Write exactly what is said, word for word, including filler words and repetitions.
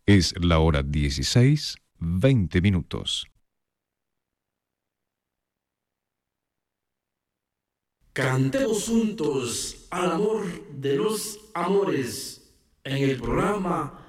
Es la hora dieciséis, veinte minutos. Cantemos juntos al amor de los amores en el programa